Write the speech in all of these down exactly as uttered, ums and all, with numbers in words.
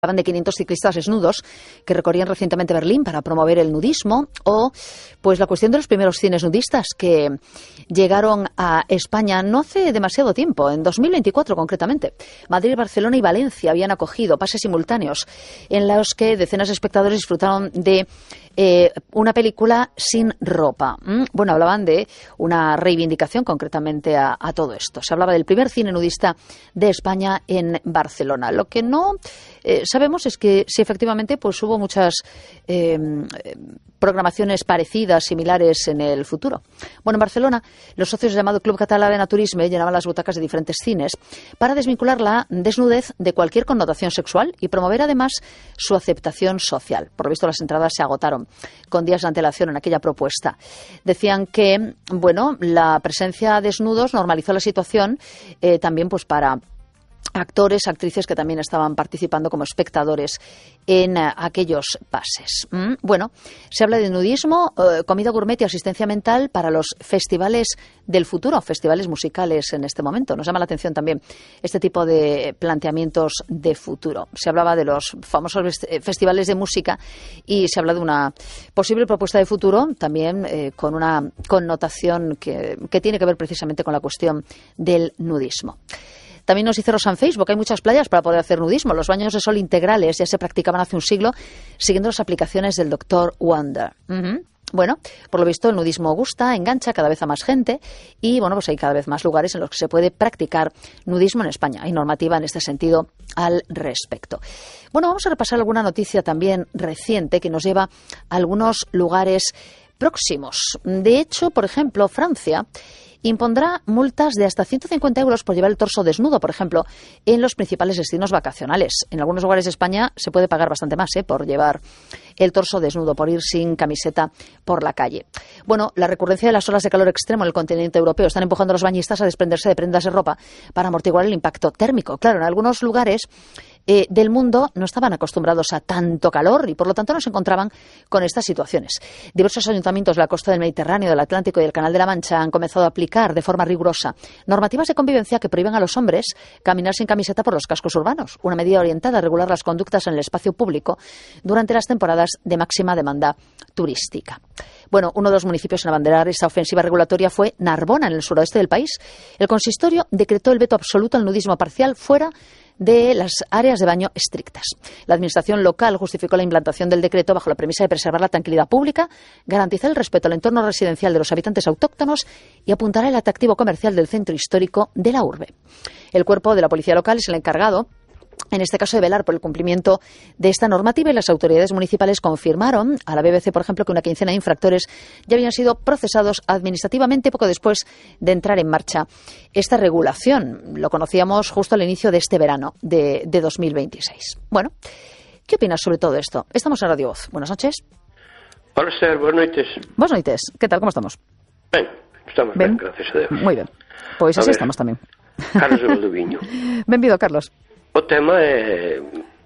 Hablaban de quinientos ciclistas desnudos que recorrían recientemente Berlín para promover el nudismo, o pues la cuestión de los primeros cines nudistas que llegaron a España no hace demasiado tiempo, en dos mil veinticuatro concretamente. Madrid, Barcelona y Valencia habían acogido pases simultáneos en los que decenas de espectadores disfrutaron de eh, una película sin ropa. ¿Mm? Bueno, hablaban de una reivindicación concretamente a, a todo esto. Se hablaba del primer cine nudista de España en Barcelona. Lo que no eh, sabemos es que si efectivamente pues hubo muchas eh, programaciones parecidas, similares en el futuro. Bueno, en Barcelona, los socios del llamado Club Català de Naturisme llenaban las butacas de diferentes cines para desvincular la desnudez de cualquier connotación sexual y promover además su aceptación social. Por lo visto, las entradas se agotaron con días de antelación en aquella propuesta. Decían que, bueno, la presencia de desnudos normalizó la situación eh, también pues para actores, actrices que también estaban participando como espectadores en uh, aquellos pases. ¿Mm? Bueno, se habla de nudismo, uh, comida gourmet y asistencia mental para los festivales del futuro, festivales musicales en este momento. Nos llama la atención también este tipo de planteamientos de futuro. Se hablaba de los famosos festivales de música y se habla de una posible propuesta de futuro también eh, con una connotación que, que tiene que ver precisamente con la cuestión del nudismo. También nos dice Rosa en Facebook, hay muchas playas para poder hacer nudismo. Los baños de sol integrales ya se practicaban hace un siglo siguiendo las aplicaciones del doctor Wonder. Uh-huh. Bueno, por lo visto el nudismo gusta, engancha cada vez a más gente y bueno, pues hay cada vez más lugares en los que se puede practicar nudismo en España. Hay normativa en este sentido al respecto. Bueno, vamos a repasar alguna noticia también reciente que nos lleva a algunos lugares próximos. De hecho, por ejemplo, Francia impondrá multas de hasta ciento cincuenta euros por llevar el torso desnudo, por ejemplo, en los principales destinos vacacionales. En algunos lugares de España se puede pagar bastante más ¿eh? por llevar el torso desnudo, por ir sin camiseta por la calle. Bueno, la recurrencia de las olas de calor extremo en el continente europeo están empujando a los bañistas a desprenderse de prendas de ropa para amortiguar el impacto térmico. Claro, en algunos lugares Eh, del mundo no estaban acostumbrados a tanto calor y por lo tanto no se encontraban con estas situaciones. Diversos ayuntamientos de la costa del Mediterráneo, del Atlántico y del Canal de la Mancha han comenzado a aplicar de forma rigurosa normativas de convivencia que prohíben a los hombres caminar sin camiseta por los cascos urbanos, una medida orientada a regular las conductas en el espacio público durante las temporadas de máxima demanda turística. Bueno, uno de los municipios en abanderar esta ofensiva regulatoria fue Narbona, en el suroeste del país. El consistorio decretó el veto absoluto al nudismo parcial fuera de las áreas de baño estrictas. La administración local justificó la implantación del decreto bajo la premisa de preservar la tranquilidad pública, garantizar el respeto al entorno residencial de los habitantes autóctonos y apuntar el atractivo comercial del centro histórico de la urbe. El cuerpo de la policía local es el encargado, en este caso, de velar por el cumplimiento de esta normativa y las autoridades municipales confirmaron a la B B C, por ejemplo, que una quincena de infractores ya habían sido procesados administrativamente poco después de entrar en marcha esta regulación. Lo conocíamos justo al inicio de este verano de, de dos mil veintiséis. Bueno, ¿qué opinas sobre todo esto? Estamos en Radio Voz. Buenas noches. Hola, Ser, buenas noites. Buenas noites. ¿Qué tal? ¿Cómo estamos? Ben, estamos ben, ben gracias a Deus. Muy ben. Pois así estamos tamén. Carlos de Valdoviño. Benvido, Carlos. O tema é...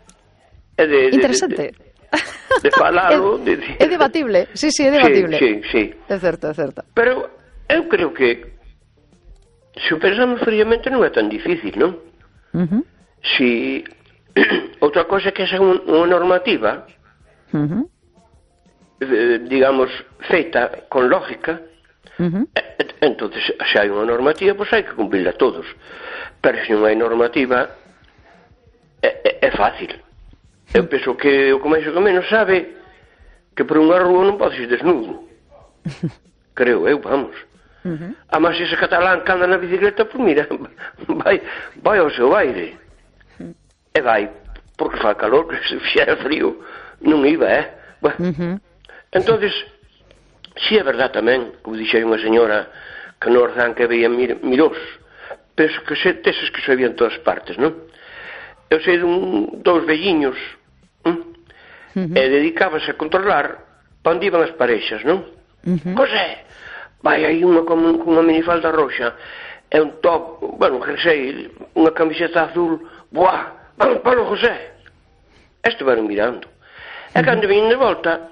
é de... Interesante. De, de, de falalo... é, de, é debatible, sí, sí, é debatible. Sí, sí, sí. É certo, é certo. Pero eu creo que se o pensamos fríamente non é tan difícil, non? Uh-huh. Si... outra cosa é que esa é unha normativa uh-huh. eh, digamos, feita con lógica. Uh-huh. Entonces, se hai unha normativa, pois hai que cumplirla todos. Pero se non hai normativa é, é, é fácil. Eu penso que o que máis ou menos sabe que por unha rúa non podes ir desnudo. Creo eu, vamos. Uh-huh. A máis ese catalán que anda na bicicleta, pois mira, vai, vai ao seu aire. Uh-huh. E vai, porque fa calor, que se fixera frío non iba, eh? Bueno, uh-huh. Entonces, si é verdad tamén, como dixei unha señora que no Orzán que veía mir, mirós, penso que se, teses que se veían todas partes, non? Eu sei dun, dous velliños hm? uh-huh. e dedicábase a controlar pa onde iban as parexas, non? Uh-huh. José, vai aí unha con, con unha minifalda roxa e un top, bueno, que sei, unha camiseta azul, buah, vamos para o José. Estiveron mirando. E cando vin de volta,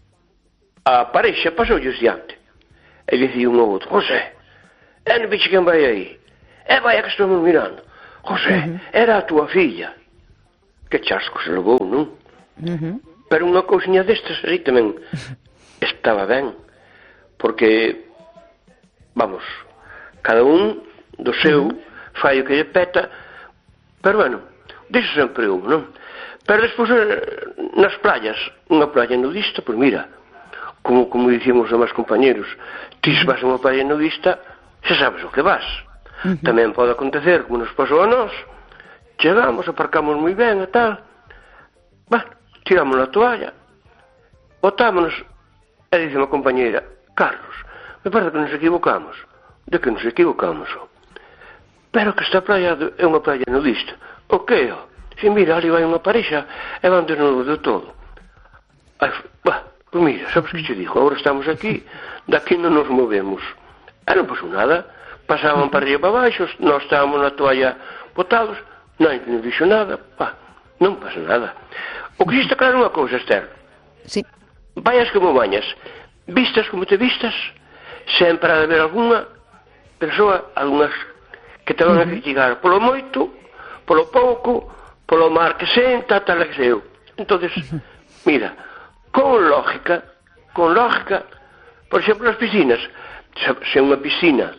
a parexa pasoulles diante. E dicía un ao outro, José, e non biche quen vai aí? E vai a que estamos mirando. José, uh-huh. era a túa filla. que chasco se levou, non? Uh-huh. Pero unha cousiña destas aí tamén estaba ben, porque, vamos, cada un do seu fai o que lle peta, pero bueno, diso sempre un, non? Pero despois nas playas, unha playa nudista, pois mira, como, como dicíamos a máis compañeros, ti se vas a unha playa nudista, xa sabes o que vas. Uh-huh. Tamén pode acontecer, como nos pasou a nós, chegamos, aparcamos moi ben e tal, bah, tiramos a toalla, botámonos, e dice unha compañeira, Carlos, me parece que nos equivocamos. De que nos equivocamos, oh? Pero que esta playa é unha playa nudista. O que, oh? Si mira, ali vai unha parexa e van desnudo de todo. Ai, bah, pues mira, sabes que te digo, agora estamos aquí, daqui non nos movemos. E non pasou nada. Pasaban para arriba para baixo, nós estábamos na toalla botados, non nos dixo nada, pá, non pasa nada. O que está claro unha cousa, Esther. Sí. Vayas como bañas, vistas como te vistas, sempre ha de haber algunha persoa, algunhas que te van a criticar polo moito, polo pouco, polo mar que senta, tal que seu. Entonces, mira, con lógica, con lógica, por exemplo, as piscinas, se é unha piscina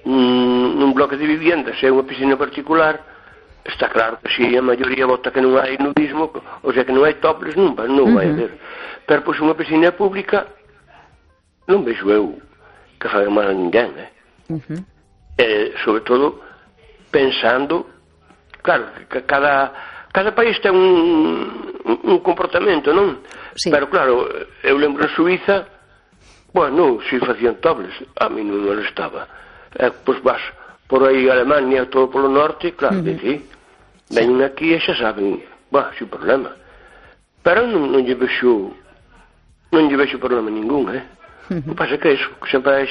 nun bloque de viviendas, se é unha piscina particular, está claro que se a maioría vota que non hai nudismo, ou sea que non hai topless, non, non vai haber. Pero pois unha piscina pública non vexo eu que faga mal a ninguén, eh? Uh-huh. E, sobre todo pensando, claro, que cada cada país ten un, un comportamento, non? Sí. Pero claro, eu lembro en Suiza, bueno, se facían topless, a mí non me estaba. Eh, pois vas por aí a Alemania, todo polo norte, claro, uh-huh. que sí, veñen aquí e xa saben, bah, sin problema. Pero non, non lle vexo non lle vexo problema ningún, eh? Uh-huh. O que pasa que iso, que sempre hai,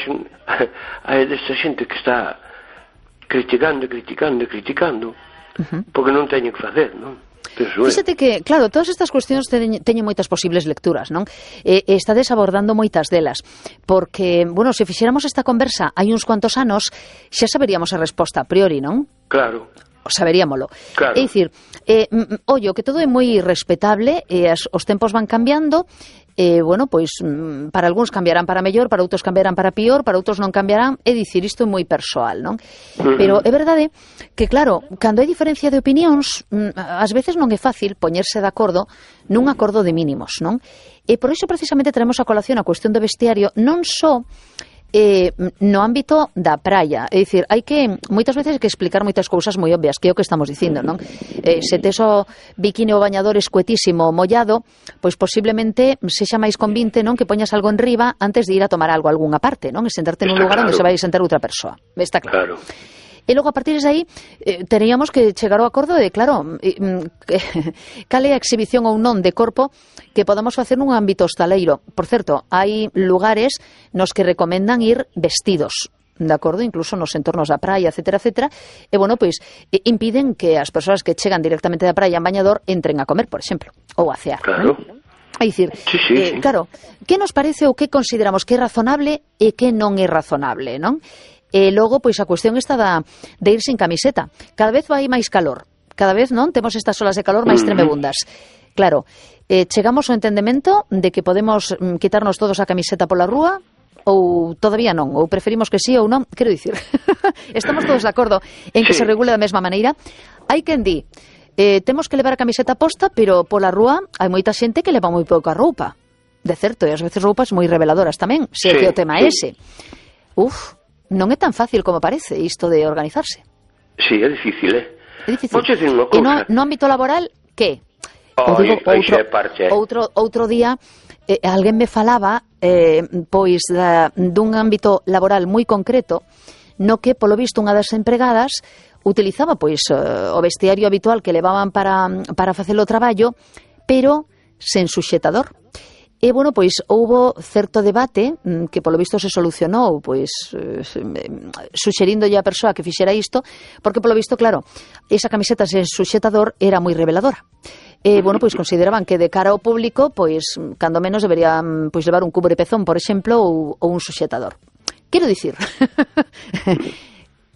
hai desta xente que está criticando, criticando, criticando, uh-huh. porque non teñen que facer, non? Fíxate que, claro, todas estas cuestións teñen, teñen moitas posibles lecturas, non? E, e estades abordando moitas delas, porque, bueno, se fixéramos esta conversa hai uns cuantos anos, xa saberíamos a resposta a priori, non? Claro. Saberíamolo. Claro. É dicir, eh, ollo, que todo é moi respetable, e as, os tempos van cambiando, e, bueno, pois, para algúns cambiarán para mellor, para outros cambiarán para pior, para outros non cambiarán, é dicir, isto é moi persoal, non? Uh-huh. Pero é verdade que, claro, cando hai diferencia de opinións, ás veces non é fácil poñerse de acordo nun acordo de mínimos, non? E por iso precisamente traemos a colación a cuestión do vestiario, non só Eh, no ámbito da praia, é dicir, hai que moitas veces que explicar moitas cousas moi obvias, que é o que estamos dicindo, non? Eh, se tes o bikini ou bañador escuetísimo mollado, pois posiblemente sexa máis convinte, non, que poñas algo en riba antes de ir a tomar algo a algunha parte, non? E sentarte nun lugar onde se vai a sentar outra persoa. Está claro. Claro. E logo, a partir de aí, eh, teríamos que chegar ao acordo de, claro, eh, cal é a exhibición ou non de corpo que podamos facer nun ámbito hostaleiro. Por certo, hai lugares nos que recomendan ir vestidos, de acordo, incluso nos entornos da praia, etcétera, etcétera, e, bueno, pois, eh, impiden que as persoas que chegan directamente da praia en bañador entren a comer, por exemplo, ou a cear. Claro. É dicir, sí, sí, eh, sí. claro, que nos parece ou que consideramos que é razonable e que non é razonable, non? E logo, pois, a cuestión está da, de ir sin camiseta. Cada vez vai máis calor. Cada vez, non? Temos estas olas de calor máis tremebundas. Claro, eh, chegamos ao entendemento de que podemos mm, quitarnos todos a camiseta pola rúa ou todavía non, ou preferimos que sí ou non. Quero dicir, estamos todos de acordo en que sí. Se regule da mesma maneira. Hai quen di, eh, temos que levar a camiseta posta, pero pola rúa hai moita xente que leva moi pouca roupa. De certo, e ás veces roupas moi reveladoras tamén, se sí, que o tema é ese. Uf, non é tan fácil como parece isto de organizarse. Sí, é difícil, eh? É difícil. Vou dicir unha cousa. E no, no ámbito laboral, que? Oh, digo, outro, parte, eh? outro, outro día, eh, alguén me falaba, eh, pois, da, dun ámbito laboral moi concreto, no que, polo visto, unha das empregadas utilizaba, pois, uh, o vestiario habitual que levaban para, para facer o traballo, pero sen suxetador. E, bueno, pois, houbo certo debate que, polo visto, se solucionou, pois, eh, suxerindolle a persoa que fixera isto, porque, polo visto, claro, esa camiseta sen suxetador era moi reveladora. E, bueno, pois, consideraban que de cara ao público, pois, cando menos deberían, pois, levar un cubrepezón, por exemplo, ou, ou un suxetador. Quero dicir,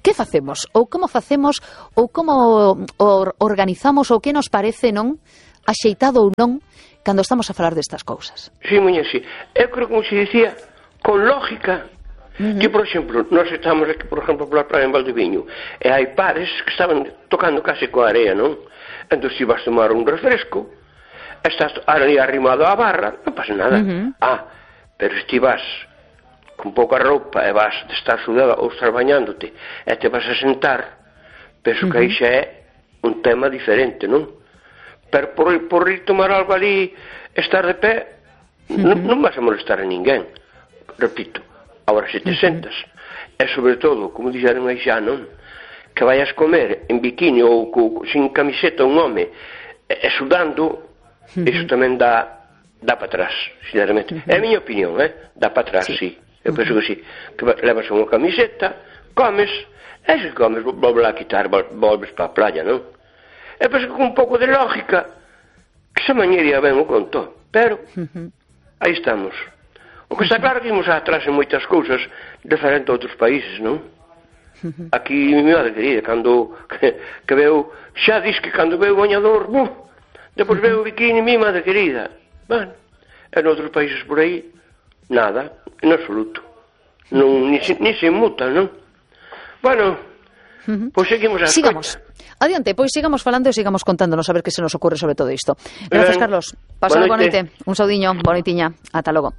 que facemos? Ou como facemos? Ou como or, organizamos? Ou que nos parece, non? Axeitado ou non, cando estamos a falar destas cousas. Sí, muñe, sí. Eu creo, como se dicía, con lógica, uh-huh. que, por exemplo, nós estamos aquí, por exemplo, pola praia en Valdeviño, e hai pares que estaban tocando case coa area, non? Entón, se vas tomar un refresco, estás ali arrimado á barra, non pasa nada. Uh-huh. Ah, pero se ti vas con pouca roupa e vas de estar sudada ou estar bañándote e te vas a sentar, penso uh-huh. que aí xa é un tema diferente, non? Pero por, por ir tomar algo ali, estar de pé, uh-huh. non, non vas a molestar a ninguén, repito. Agora, se te uh-huh. sentas, e sobre todo, como dixeron aí xa, non? Que vayas comer en biquini ou co, sin camiseta un home e, e sudando, uh-huh. iso tamén dá, dá para atrás, sinceramente. Uh-huh. É a miña opinión, eh? Dá para atrás, sí. sí. Eu penso que sí, que levas unha camiseta, comes, e se comes, volves a quitar, volves para a playa, non? Eu penso que con un pouco de lógica, que esa mañería ben o conto, pero uh-huh. aí estamos. O que está claro que imos atrás en moitas cousas diferente a outros países, non? Uh-huh. Aquí, mi madre querida, cando que, que veo, xa dis que cando veo o bañador, buf, depois uh-huh. veo o bikini, mi madre querida. Bueno, e noutros países por aí, nada, en absoluto. Non, ni, se, ni se mutan, non? Bueno, uh-huh. pois seguimos a Sigamos. Adiante, pois sigamos falando e sigamos contándonos a ver que se nos ocurre sobre todo isto. Gracias, ben, Carlos. Pasa boa noite. Un saudiño, bonitiña. Ata logo.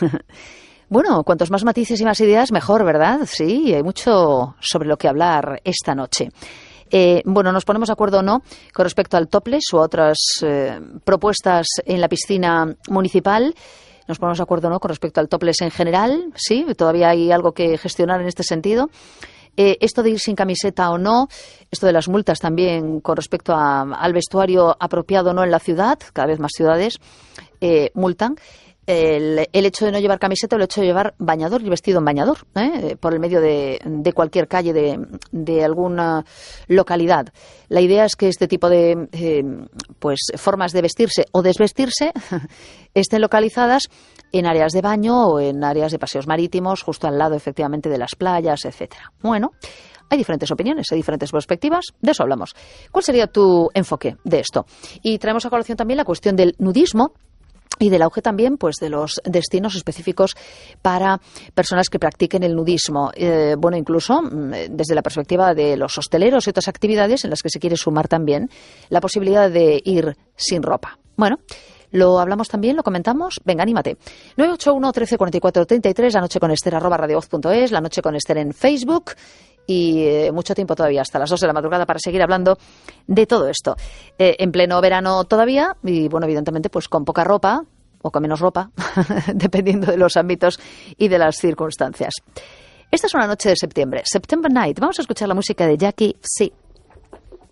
Bueno, cuantos más matices y más ideas, mejor, ¿verdad? Sí, hay mucho sobre lo que hablar esta noche. Eh, bueno, nos ponemos de acuerdo o no con respecto al topless o a otras eh, propuestas en la piscina municipal. Nos ponemos de acuerdo o no con respecto al topless en general. Sí, todavía hay algo que gestionar en este sentido. Eh, esto de ir sin camiseta o no, esto de las multas también con respecto a, al vestuario apropiado o no en la ciudad, cada vez más ciudades eh, multan. El, el hecho de no llevar camiseta o el hecho de llevar bañador y vestido en bañador, ¿eh? por el medio de, de cualquier calle de, de alguna localidad. La idea es que este tipo de eh, pues formas de vestirse o desvestirse estén localizadas en áreas de baño o en áreas de paseos marítimos, justo al lado efectivamente de las playas, etcétera. Bueno, hay diferentes opiniones, hay diferentes perspectivas, de eso hablamos. ¿Cuál sería tu enfoque de esto? Y traemos a colación también la cuestión del nudismo y del auge también pues de los destinos específicos para personas que practiquen el nudismo. Eh, bueno, incluso desde la perspectiva de los hosteleros y otras actividades en las que se quiere sumar también la posibilidad de ir sin ropa. Bueno, lo hablamos también, lo comentamos. Venga, anímate. nueve ocho uno, trece, cuarenta y cuatro, treinta y tres, la noche con Esther, arroba radiovoz punto es, la noche con Esther en Facebook. Y eh, mucho tiempo todavía, hasta las dos de la madrugada, para seguir hablando de todo esto. Eh, en pleno verano todavía, y bueno, evidentemente, pues con poca ropa, o con menos ropa, dependiendo de los ámbitos y de las circunstancias. Esta es una noche de septiembre, September Night. Vamos a escuchar la música de Jackie C.